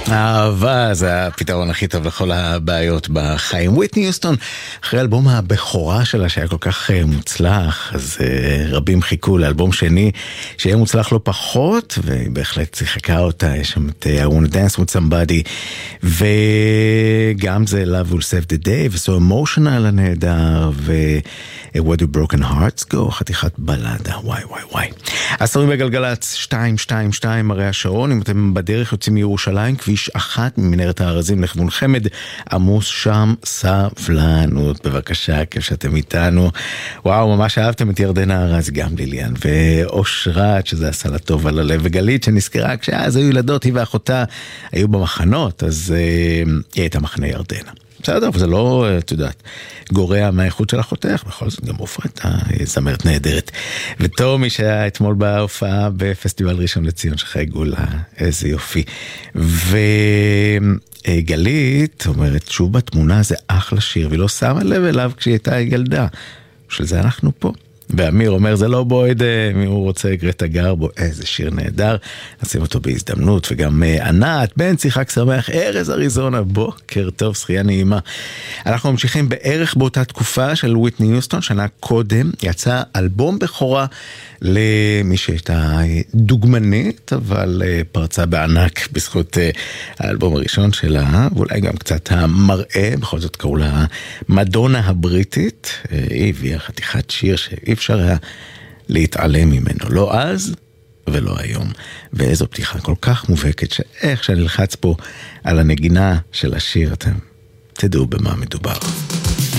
אהבה זה הפתרון הכי טוב לכל הבעיות בחיים. ויטני יוסטון, אחרי אלבום הבכורה שלה שהיה כל כך מוצלח, אז רבים חיכו לאלבום שני שיהיה מוצלח לא פחות, והיא בהחלט שיחקה אותה. יש שם את I Wanna Dance With Somebody, וגם זה Love Will Save the Day, ו-So Emotional הנהדר, ו-Where Do Broken Hearts Go, חתיכת בלדה, וואי וואי וואי. עשורים בגלגלץ 222 הרי השרון, אם אתם בדרך יוצאים מירושלים, כביש 1 ממנהרת הארזים לכיוון חמד, עמוס שם, סבלנות, בבקשה, כשאתם איתנו. וואו, ממש אהבתם את ירדנה ארז, גם ליליאן, ואושרת, שזה עשה לה טוב על הלב, וגלית שנזכרה, כשאז היו ילדות, היא ואחותה היו במחנות, אז היא הייתה מחנה ירדנה. בסדר, אבל זה לא, את יודעת, גורע מהאיכות של אחותך, בכל זאת גם עופרת, זמרת נהדרת. וטומי שהיה אתמול בהופעה בפסטיבל ראשון לציון שחייגו לה, איזה יופי. וגלית אומרת, שוב בתמונה זה אחלה שיר, והיא לא שמה לב אליו כשהיא הייתה ילדה. של זה אנחנו פה. ואמיר אומר, זה לא בועד, מי הוא רוצה גרטה גרבו, איזה שיר נהדר, נשים אותו בהזדמנות, וגם ענת, בנצי, חג שמח, ארז אריזונה, בוקר טוב, שחייה נעימה. אנחנו ממשיכים בערך באותה תקופה של ויטני יוסטון, שנה קודם, יצא אלבום בכורה למי שהייתה דוגמנית, אבל פרצה בענק בזכות האלבום הראשון שלה, ואולי גם קצת המראה, בכל זאת קראו לה מדונה הבריטית, היא הביאה חתיכת שיר שאי אפשר היה להתעלם ממנו, לא אז ולא היום. ואיזו פתיחה כל כך מובהקת, שאיך שאני לחץ פה על הנגינה של השיר, אתם תדעו במה מדובר.